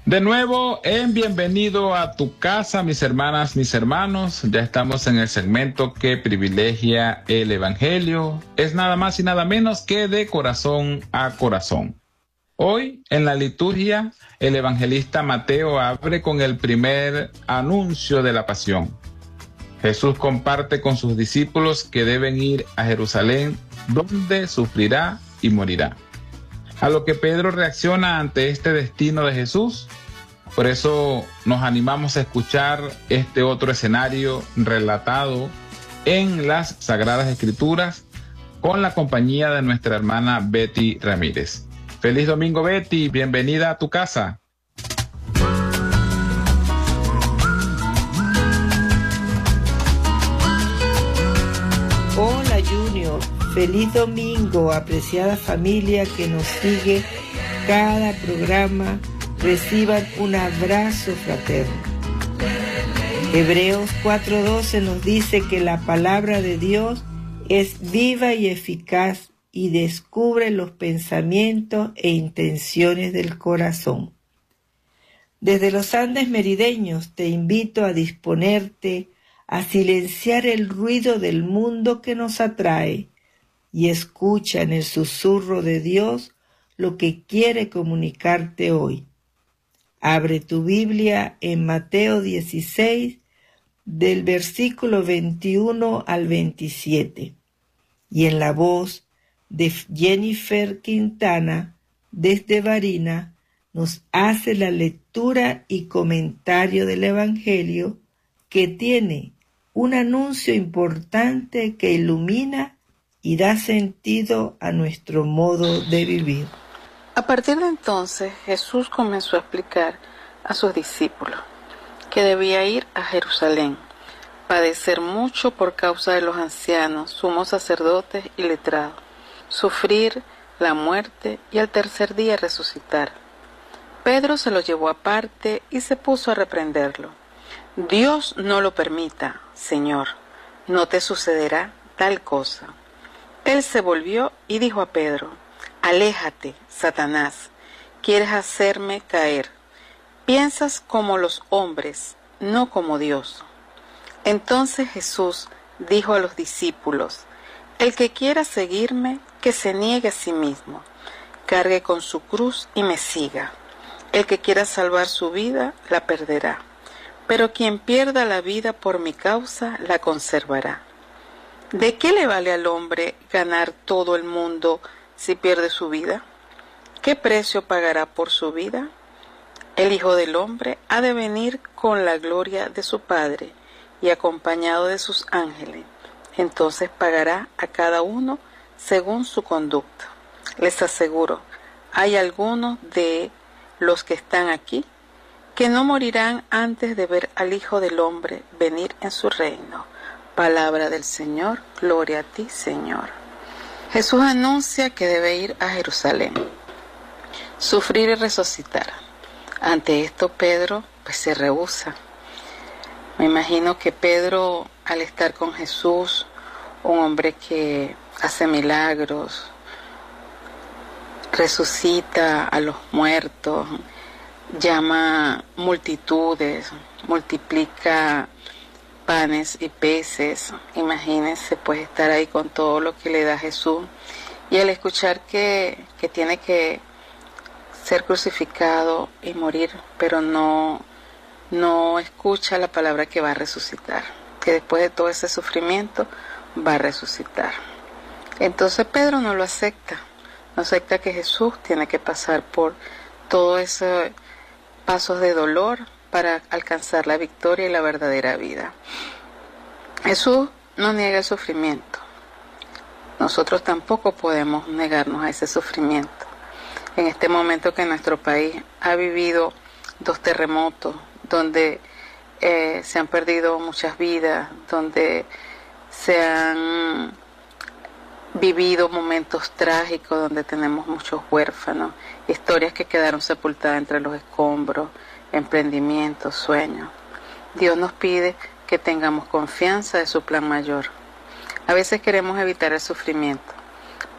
De nuevo, bienvenido a tu casa, mis hermanas, mis hermanos. Ya estamos en el segmento que privilegia el Evangelio. Es nada más y nada menos que de corazón a corazón. Hoy, en la liturgia, el evangelista Mateo abre con el primer anuncio de la pasión. Jesús comparte con sus discípulos que deben ir a Jerusalén, donde sufrirá y morirá. A lo que Pedro reacciona ante este destino de Jesús. Por eso nos animamos a escuchar este otro escenario relatado en las Sagradas Escrituras con la compañía de nuestra hermana Betty Ramírez. Feliz domingo, Betty, bienvenida a tu casa. Hola Junior, feliz domingo, apreciada familia que nos sigue cada programa, reciban un abrazo fraterno. Hebreos 4:12 nos dice que la palabra de Dios es viva y eficaz y descubre los pensamientos e intenciones del corazón. Desde los Andes merideños te invito a disponerte a silenciar el ruido del mundo que nos atrae y escucha en el susurro de Dios lo que quiere comunicarte hoy. Abre tu Biblia en Mateo 16, del versículo 21 al 27, y en la voz de Jennifer Quintana, desde Barinas, nos hace la lectura y comentario del Evangelio que tiene un anuncio importante que ilumina y da sentido a nuestro modo de vivir. A partir de entonces, Jesús comenzó a explicar a sus discípulos que debía ir a Jerusalén, padecer mucho por causa de los ancianos, sumos sacerdotes y letrados, sufrir la muerte y al tercer día resucitar. Pedro se lo llevó aparte y se puso a reprenderlo. Dios no lo permita, Señor, no te sucederá tal cosa. Él se volvió y dijo a Pedro: Aléjate, Satanás, quieres hacerme caer. Piensas como los hombres, no como Dios. Entonces Jesús dijo a los discípulos: El que quiera seguirme, que se niegue a sí mismo, cargue con su cruz y me siga. El que quiera salvar su vida, la perderá. Pero quien pierda la vida por mi causa, la conservará. ¿De qué le vale al hombre ganar todo el mundo si pierde su vida? ¿Qué precio pagará por su vida? El Hijo del Hombre ha de venir con la gloria de su Padre y acompañado de sus ángeles. Entonces pagará a cada uno según su conducta. Les aseguro, hay algunos de los que están aquí que no morirán antes de ver al Hijo del Hombre venir en su reino. Palabra del Señor, gloria a ti, Señor. Jesús anuncia que debe ir a Jerusalén, sufrir y resucitar. Ante esto Pedro se rehúsa. Me imagino que Pedro, al estar con Jesús, un hombre que hace milagros, resucita a los muertos, llama multitudes, multiplica panes y peces. Imagínense pues estar ahí con todo lo que le da Jesús, y al escuchar que tiene que ser crucificado y morir, pero no escucha la palabra que va a resucitar, que después de todo ese sufrimiento va a resucitar. Entonces Pedro no lo acepta, no acepta que Jesús tiene que pasar por todos esos pasos de dolor para alcanzar la victoria y la verdadera vida. Jesús no niega el sufrimiento. Nosotros tampoco podemos negarnos a ese sufrimiento. En este momento que nuestro país ha vivido 2 terremotos, donde se han perdido muchas vidas, donde se han vivido momentos trágicos, donde tenemos muchos huérfanos, historias que quedaron sepultadas entre los escombros, emprendimientos, sueños. Dios nos pide que tengamos confianza de su plan mayor. A veces queremos evitar el sufrimiento,